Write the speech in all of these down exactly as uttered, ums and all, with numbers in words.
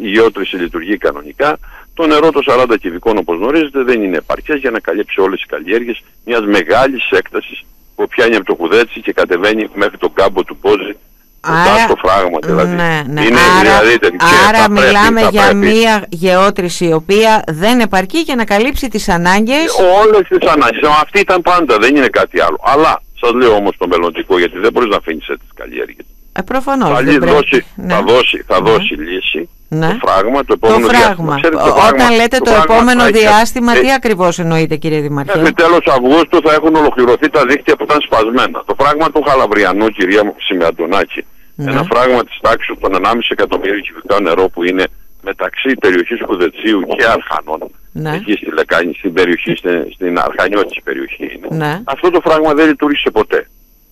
η γεώτρηση λειτουργεί κανονικά. Το νερό των σαράντα κυβικών, όπως γνωρίζετε, δεν είναι επαρκές για να καλύψει όλες τις καλλιέργειες μιας μεγάλης έκτασης που πιάνει από το Κουδέτσι και κατεβαίνει μέχρι τον κάμπο του Πόζη. Άρα, στο φράγμα, δηλαδή. Ναι, ναι. Είναι, άρα δηλαδή, άρα μιλάμε πρέπει, για πρέπει. μια γεώτρηση η οποία δεν επαρκεί για να καλύψει τις ανάγκες. Όλες τις ανάγκες. Αυτή ήταν πάντα, δεν είναι κάτι άλλο. Αλλά σας λέω όμως το μελλοντικό, γιατί δεν μπορείς να αφήνεις έτσι τις καλλιέργειες. Ε, προφανώς. Θα, δεν δώσει, ναι. θα δώσει, θα ναι. δώσει λύση. Ναι. Το φράγμα, το επόμενο το διάστημα. Ξέρετε, το Όταν φράγμα, λέτε το, το επόμενο έχει, διάστημα, έχει, τι ακριβώς εννοείτε, κύριε Δημαρχέ? Μέχρι τέλος Αυγούστου θα έχουν ολοκληρωθεί τα δίκτυα που ήταν σπασμένα. Το φράγμα του Χαλαβριανού, κυρία μου Σημεαντονάκη, ναι. ένα φράγμα της τάξης των ενάμιση εκατομμύριων κυβικά νερό που είναι μεταξύ περιοχής Κουδετσίου και Αρχανών. Ναι. Εκεί στη Λεκάνη, στην περιοχή, στην, στην Αρχανιώτης περιοχή είναι. Ναι. Αυτό το φράγμα δεν λειτουργήσε ποτέ.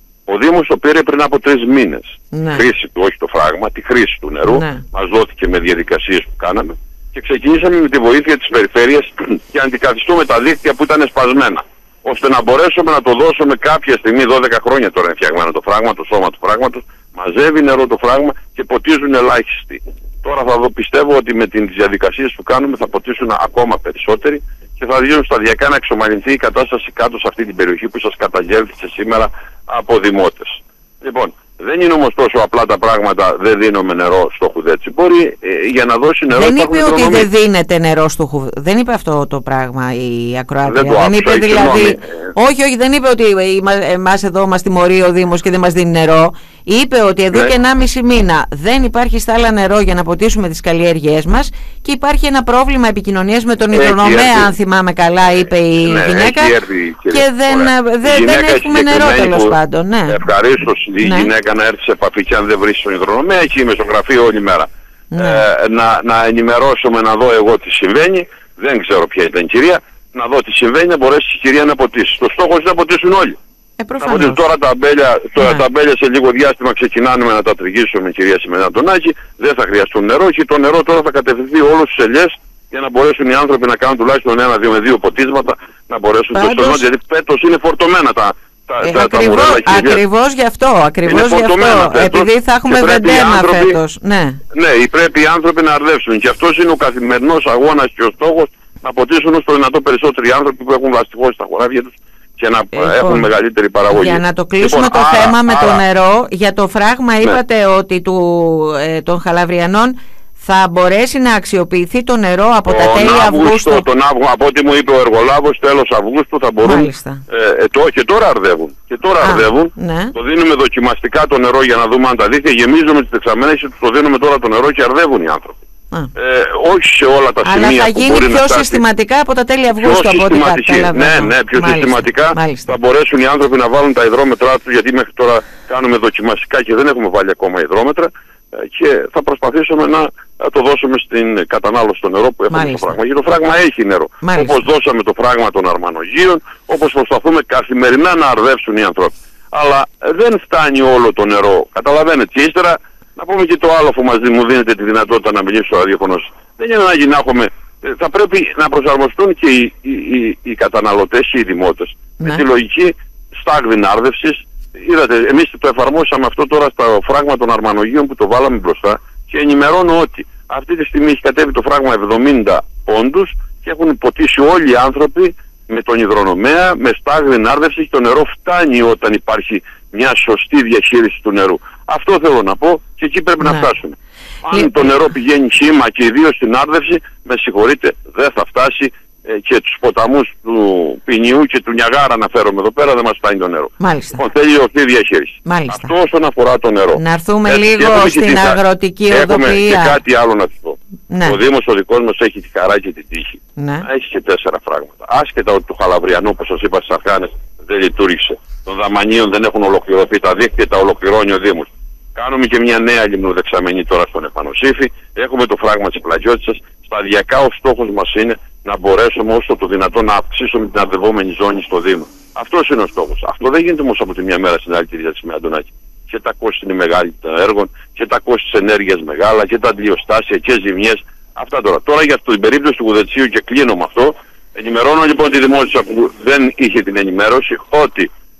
Ο Δήμος το πήρε πριν από τρεις μήνες. Ναι. Χρήση του, όχι το φράγμα, τη χρήση του νερού. Ναι. Μας δόθηκε με διαδικασίες που κάναμε. Και ξεκινήσαμε με τη βοήθεια της περιφέρειας και αντικαθιστούμε τα δίκτυα που ήταν σπασμένα. Ώστε να μπορέσουμε να το δώσουμε κάποια στιγμή, δώδεκα χρόνια τώρα είναι φτιαγμένο το φράγμα, το σώμα του φράγματος, μαζεύει νερό το φράγμα και ποτίζουν ελάχιστοι. Τώρα θα δω, πιστεύω ότι με τις διαδικασίες που κάνουμε θα ποτίσουν ακόμα περισσότεροι και θα δίνουν σταδιακά να εξομαλυνθεί η κατάσταση κάτω σε αυτή την περιοχή που σας καταγγέλθηκε σήμερα από δημότες. Λοιπόν, δεν είναι όμως τόσο απλά τα πράγματα, δεν δίνουμε νερό στο Κουδέτσι. Μπορεί ε, για να δώσει νερό... Δεν είπε ότι δεν δίνεται νερό στο Κουδέτσι. Δεν είπε αυτό το πράγμα η ακροάτρια. Δεν, το δεν είπε άφησα, δηλαδή... ε... Όχι, όχι, δεν είπε ότι εμάς εδώ μας τιμωρεί ο Δήμος και δεν μας δίνει νερό. Είπε ότι εδώ ναι. και ενάμιση μήνα δεν υπάρχει στάλα νερό για να ποτίσουμε τις καλλιέργειές μας και υπάρχει ένα πρόβλημα επικοινωνίας με τον υδρονομέα, αν θυμάμαι καλά, είπε η ναι, γυναίκα. Έρθει, και δεν, δε, δεν έχουμε νερό τέλος πάντων. Ναι. Ευχαρίστως η ναι. γυναίκα να έρθει σε επαφή και αν δεν βρει τον υδρονομέα, εκεί είμαι στο γραφείο όλη μέρα. Ναι. Ε, να, να ενημερώσουμε, να δω εγώ τι συμβαίνει. Δεν ξέρω ποια ήταν η κυρία. Να δω τι συμβαίνει, να μπορέσει η κυρία να ποτίσει. Το στόχος είναι να ποτίσουν όλοι. Ε, να τώρα τα αμπέλια, τώρα ναι. τα αμπέλια σε λίγο διάστημα ξεκινάμε να τα τριγύσουμε, κυρία Σημεαντονάκη. Δεν θα χρειαστούν νερό και το νερό τώρα θα κατευθυνθεί όλους στους ελιές για να μπορέσουν οι άνθρωποι να κάνουν τουλάχιστον ένα, δύο με δύο ποτίσματα να μπορέσουν Πάντως... το στενό. Γιατί φέτος είναι φορτωμένα τα, τα, ε, τα, ακριβώς, τα ακριβώς γι' αυτό, ακριβώς γι' αυτό. Φέτος, επειδή θα έχουμε βεντένα φέτος. Ναι. ναι, πρέπει οι άνθρωποι να αρδεύσουν και αυτός είναι ο καθημερινός αγώνας και ο στόχος να ποτίσουν όσο το δυνατό περισσότεροι άνθρωποι που έχουν βλαστιχώσει τα χωράφια τους και να λοιπόν, έχουν μεγαλύτερη παραγωγή. Για να το κλείσουμε λοιπόν, το άρα, θέμα με άρα, το νερό, για το φράγμα ναι. είπατε ότι του, ε, των Χαλαβριανών θα μπορέσει να αξιοποιηθεί το νερό από τον τα τέλη Αυγούστου. Τον Αύγουστο, από ό,τι μου είπε ο εργολάβος, τέλος Αυγούστου θα μπορούν. Ε, ε, το, και τώρα αρδεύουν. Και τώρα Α, αρδεύουν. Ναι. Το δίνουμε δοκιμαστικά το νερό για να δούμε αν τα δίχτυα. Γεμίζουμε τις δεξαμενές και το δίνουμε τώρα το νερό και αρδεύουν οι άνθρωποι. Ε, όχι σε όλα τα σημεία. Αλλά θα που γίνει μπορεί πιο να συστηματικά από τα τέλη Αυγούστου, από ό,τι καταλαβαίνω. Ναι, ναι, πιο Μάλιστα. συστηματικά Μάλιστα. θα μπορέσουν οι άνθρωποι να βάλουν τα υδρόμετρά τους, γιατί μέχρι τώρα κάνουμε δοκιμαστικά και δεν έχουμε βάλει ακόμα υδρόμετρα και θα προσπαθήσουμε να το δώσουμε στην κατανάλωση στο νερό που έχουμε Μάλιστα. στο φράγμα. Γιατί το φράγμα έχει νερό. Μάλιστα. Όπως δώσαμε το φράγμα των Αρμανογείων, όπως προσπαθούμε καθημερινά να αρδεύσουν οι άνθρωποι. Αλλά δεν φτάνει όλο το νερό. Καταλαβαίνετε. Και ύστερα να πούμε και το άλλο που μας μου δίνεται τη δυνατότητα να μιλήσω στο ραδιόφωνο. Δεν είναι ανάγκη να έχουμε. Θα πρέπει να προσαρμοστούν και οι, οι, οι, οι καταναλωτές και οι δημότες. Ναι. Με τη λογική στάγδιν άρδευσης. Είδατε, εμείς το εφαρμόσαμε αυτό τώρα στο φράγμα των Αρμανογείων που το βάλαμε μπροστά και ενημερώνω ότι αυτή τη στιγμή έχει κατέβει το φράγμα εβδομήντα πόντους και έχουν ποτίσει όλοι οι άνθρωποι με τον υδρονομέα, με στάγδιν άρδευση και το νερό φτάνει όταν υπάρχει μια σωστή διαχείριση του νερού. Αυτό θέλω να πω και εκεί πρέπει ναι. να φτάσουμε. Αν Λε... το νερό πηγαίνει χύμα και ιδίως στην άρδευση, με συγχωρείτε, δεν θα φτάσει ε, και τους ποταμούς του Ποινιού και του Νιαγάρα να φέρουμε εδώ πέρα, δεν μας φτάνει το νερό. Μάλιστα. Λοιπόν, θέλει ορθή διαχείριση. Μάλιστα. Αυτό όσον αφορά το νερό. Να έρθουμε Έτσι, λίγο στην την... αγροτική οδοποιία. Έχουμε και κάτι άλλο να σας πω. Ναι. Ο Δήμος ο δικός μας έχει τη χαρά και την τύχη. Ναι. Έχει και τέσσερα φράγματα. Άσχετα ότι το Χαλαβριανό, όπως σας είπα στις Αρχάνες, δεν λειτουργήσε. Των Δαμανίων δεν έχουν ολοκληρωθεί τα δίκτυα, τα ολοκληρώνει ο Δήμος. Κάνουμε και μια νέα λιμνοδεξαμενή τώρα στον Επανοσύφη. Έχουμε το φράγμα της Πλαγιώτισσας. Σταδιακά ο στόχος μας είναι να μπορέσουμε όσο το δυνατόν να αυξήσουμε την αρδευόμενη ζώνη στο Δήμο. Αυτός είναι ο στόχος. Αυτό δεν γίνεται όμως από τη μια μέρα στην άλλη, κυρία Σημεαντονάκη. Και τα κόστη είναι μεγάλη των έργων, και τα κόστη της ενέργειας μεγάλα, και τα αντιλιοστάσια και ζημιές. Αυτά τώρα. Τώρα για αυτή την περίπτωση του Κουδετσίου και κλείνω με αυτό. Ενημερώνω λοιπόν τη δημότησα που δεν είχε την ενημέρωση ότι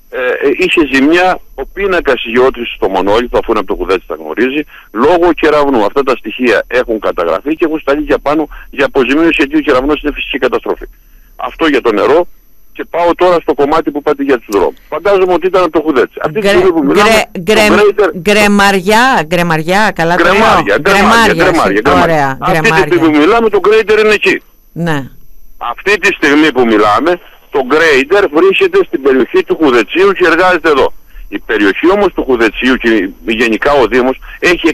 ε, είχε ζημιά ο πίνακας γεώτρησης στο μονόλιθο, αφού είναι από το Χουδέτσι τα γνωρίζει, λόγω κεραυνού. Αυτά τα στοιχεία έχουν καταγραφεί και έχουν σταλεί για πάνω για αποζημίωση, γιατί ο κεραυνός είναι φυσική καταστροφή. Αυτό για το νερό. Και πάω τώρα στο κομμάτι που πάτε για τους δρόμους. Φαντάζομαι ότι ήταν από το Χουδέτσι. Αυτή τη στιγμή που μιλάμε, γκρεμαριά, γκρεμαριά, καλά το λέω. Γκρεμάρια, ωραία. Αυτή τη στιγμή που μιλάμε, το γκρέιντερ είναι εκεί. Ναι. Αυτή τη στιγμή που μιλάμε, το γκρέιντερ βρίσκεται στην περιοχή του Χουδετσίου και εργάζεται εδώ. Η περιοχή όμως του Χουδετσίου και γενικά ο Δήμος έχει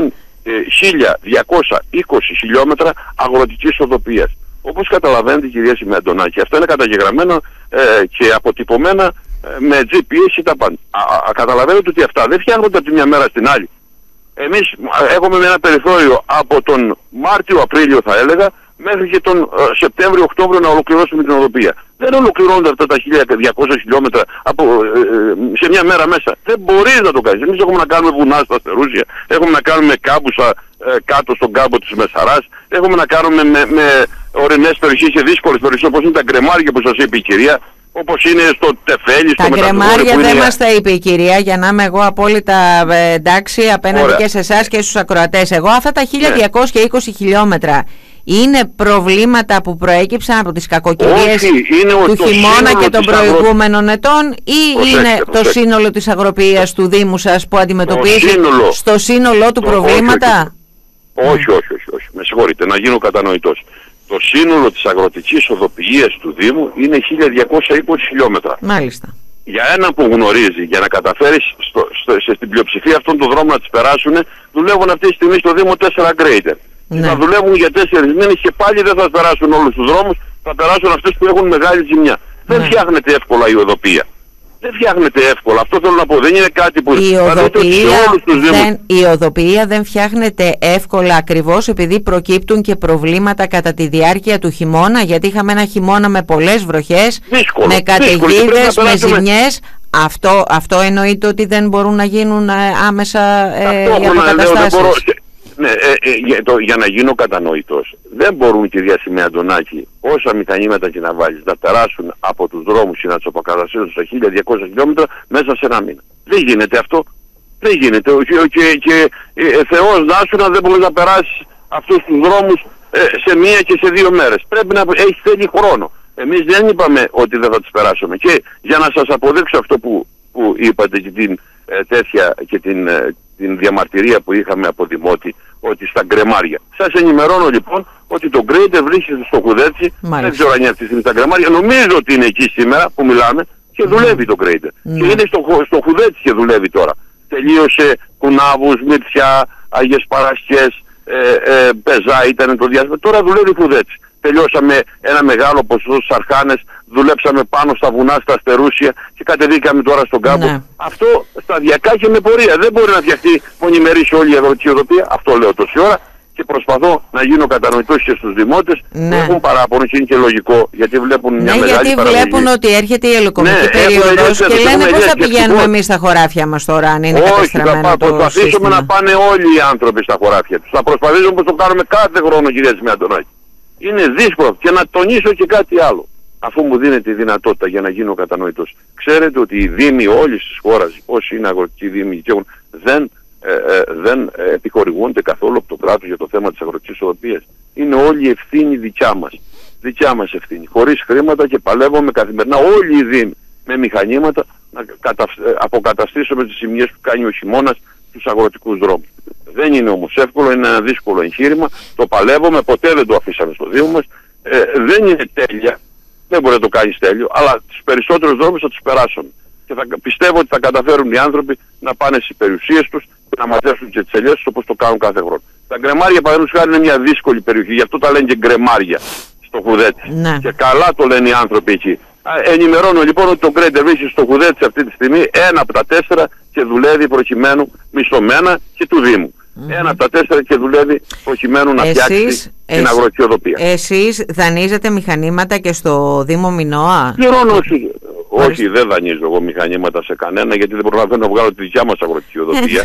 χίλια διακόσια είκοσι χιλιόμετρα αγροτικής οδοποιίας. Όπως καταλαβαίνετε, κυρία Σιμεαντονάκη, αυτά είναι καταγεγραμμένα ε, και αποτυπωμένα ε, με τζι πι ες ή τα πάντα. Καταλαβαίνετε ότι αυτά δεν φτιάχνονται από τη μια μέρα στην άλλη. Εμείς έχουμε ένα περιθώριο από τον Μάρτιο-Απρίλιο, θα έλεγα, μέχρι και τον ε, Σεπτέμβριο-Οκτώβριο να ολοκληρώσουμε την οδοπία. Δεν ολοκληρώνονται αυτά τα χίλια διακόσια χιλιόμετρα από, ε, ε, σε μια μέρα μέσα. Δεν μπορείς να το κάνεις. Εμείς έχουμε να κάνουμε βουνά στα Αστερούσια, έχουμε να κάνουμε κάμπουσα ε, κάτω στον κάμπο της Μεσαράς, έχουμε να κάνουμε με, με ορεινές περιοχές και δύσκολες περιοχές, όπως είναι τα γκρεμάρια που σας είπε η κυρία, όπως είναι στο Τεφέλι, στο Μεταξύ. Τα γκρεμάρια δεν μας τα είπε η κυρία, για να είμαι εγώ απόλυτα ε, εντάξει απέναντι Ωραία. και σε εσάς και στους ακροατές. Εγώ αυτά τα χίλια διακόσια είκοσι ναι. χιλιόμετρα είναι προβλήματα που προέκυψαν από τις κακοκαιρίες του χειμώνα και των προηγούμενων ετών, ή προσέξτε, είναι προσέξτε. το σύνολο της αγροποιίας του Δήμου σας που αντιμετωπίζει σύνολο, στο σύνολό του το προβλήματα? Όχι όχι. όχι, όχι, όχι. Με συγχωρείτε, να γίνω κατανοητός. Το σύνολο της αγροτικής οδοποιίας του Δήμου είναι χίλια διακόσια είκοσι χιλιόμετρα. Μάλιστα. Για έναν που γνωρίζει, για να καταφέρει στο, στο, σε, στην πλειοψηφία αυτών των δρόμων να τις περάσουν, δουλεύουν αυτή τη στιγμή στο Δήμο τέσσερα γκρέιντερ. Ναι. Θα δουλεύουν για τέσσερις μήνες και πάλι δεν θα περάσουν όλους τους δρόμους, θα περάσουν αυτές που έχουν μεγάλη ζημιά. Ναι. Δεν φτιάχνεται εύκολα η οδοπία. Δεν φτιάχνεται εύκολα. Αυτό θέλω να πω. Δεν είναι κάτι που η οδοποιία, δεν, η οδοποιία δεν φτιάχνεται εύκολα ακριβώς επειδή προκύπτουν και προβλήματα κατά τη διάρκεια του χειμώνα. Γιατί είχαμε ένα χειμώνα με πολλές βροχές, δύσκολο, με καταιγίδες, με ζημιές. Αυτό, αυτό εννοείται ότι δεν μπορούν να γίνουν άμεσα ε, οι αποκαταστάσεις. Ναι, ε, ε, για, το, για να γίνω κατανοητός, δεν μπορούν, κυρία Σιμεαντονάκη, όσα μηχανήματα και να βάλεις, να περάσουν από τους δρόμους και να τους αποκαταστήσουν στα χίλια διακόσια χιλιόμετρα μέσα σε ένα μήνα. Δεν γίνεται αυτό. Δεν γίνεται. Και, και, και ε, Θεός δάσουνα, δεν μπορείς να περάσεις αυτούς τους δρόμους ε, σε μία και σε δύο μέρες. Πρέπει να έχει θέλει χρόνο. Εμείς δεν είπαμε ότι δεν θα τις περάσουμε. Και για να σας αποδείξω αυτό που, που είπατε και την ε, τέτοια και την... Ε, την διαμαρτυρία που είχαμε από Δημότη, ότι στα γκρεμάρια. Σας ενημερώνω λοιπόν ότι το γκρέιντερ βρίσκεται στο Χουδέτσι, δεν ξέρω αν είναι αυτή τη στιγμή στα γκρεμάρια, νομίζω ότι είναι εκεί σήμερα που μιλάμε και δουλεύει το γκρέιντερ. Mm. Και είναι στο, στο Χουδέτσι και δουλεύει τώρα. Τελείωσε Κουνάβους, Μυρτσιά, Αγίες Παρασκές, ε, ε, Πεζά ήταν το διάστημα, τώρα δουλεύει Χουδέτσι. Τελειώσαμε ένα μεγάλο ποσοστό στους Αρχάνες, δουλέψαμε πάνω στα βουνά, στα Αστερούσια και κατεβήκαμε τώρα στον κάμπο. Ναι. Αυτό σταδιακά και με πορεία. Δεν μπορεί να φτιαχτεί μονιμερής όλη η αγροτική οδοπία. Αυτό λέω τόση ώρα και προσπαθώ να γίνω κατανοητός και στους δημότες ναι. που έχουν παράπονο και είναι και λογικό, γιατί βλέπουν μια ναι, μεγάλη γιατί παραγωγή. Βλέπουν ότι έρχεται η ελοκομική ναι, περίοδος και λένε πώς θα πηγαίνουμε εμείς στα χωράφια μας τώρα, αν είναι καταστραμμένο το σύστημα. Όχι, θα προσπαθήσουμε να πάνε όλοι οι άνθρωποι στα χωράφια τους. Θα προσπαθήσουμε όπως το κάνουμε κάθε χρόνο, κυρία Σιμεαντονάκη. Είναι δύσκολο. Και να τονίσω και κάτι άλλο, αφού μου δίνεται η δυνατότητα για να γίνω κατανοητός. Ξέρετε ότι οι δήμοι όλης της χώρας, όσοι είναι αγροτικοί δήμοι και έχουν, δεν, ε, ε, δεν επιχορηγούνται καθόλου από το κράτος για το θέμα της αγροτικής οδοπίας. Είναι όλη η ευθύνη δικιά μας. Δικιά μας ευθύνη. Χωρίς χρήματα και παλεύουμε καθημερινά όλοι οι δήμοι με μηχανήματα να κατα, αποκαταστήσουμε τις ζημιές που κάνει ο χειμώνας στους αγροτικούς δρόμους. Δεν είναι όμως εύκολο, είναι ένα δύσκολο εγχείρημα, το παλεύουμε, ποτέ δεν το αφήσαμε στο Δήμο μας, ε, δεν είναι τέλεια, δεν μπορεί να το κάνεις τέλειο, αλλά τους περισσότερους δρόμους θα τους περάσουμε. Και θα, πιστεύω ότι θα καταφέρουν οι άνθρωποι να πάνε στις περιουσίες τους και να μαζέψουν και τις ελιές τους όπως το κάνουν κάθε χρόνο. Τα γκρεμάρια, παραδείγματος χάρη, είναι μια δύσκολη περιοχή, γι' αυτό τα λένε και γκρεμάρια στο Χουδέτσι. Ναι. Και καλά το λένε οι άνθρωποι εκεί. Ενημερώνω λοιπόν ότι το γκρέιντερ βρίσκεται στο Χουδέτσι αυτή τη στιγμή, ένα από τα τέσσερα και δουλεύει προκειμένου μισθωμένα και του Δήμου. Mm-hmm. Ένα από τα τέσσερα και δουλεύει προκειμένου να εσείς, φτιάξει την εσ, αγροτική οδοπία. Εσείς δανείζετε μηχανήματα και στο Δήμο Μινώα? Πληρώνω όχι. Όχι, δεν δανείζω εγώ μηχανήματα σε κανένα, γιατί δεν προλαβαίνω να βγάλω τη δικιά μας αγροτική οδοπία.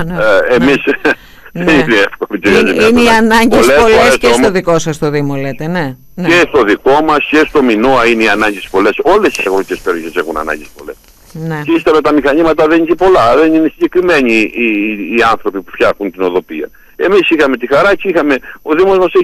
ε, εμείς... Ναι. Είναι, είναι, είναι οι ανάγκες πολλές και στο δικό σας το Δήμο, λέτε, ναι. ναι. Και στο δικό μας και στο Μινώα είναι οι ανάγκες πολλές. Όλες οι αγροτικές περιοχές έχουν ανάγκες πολλές. Ναι. Και ύστερα τα μηχανήματα δεν είναι και πολλά, δεν είναι συγκεκριμένοι οι, οι, οι άνθρωποι που φτιάχνουν την οδοπία. Εμείς είχαμε τη χαρά και είχαμε, ο Δήμος μας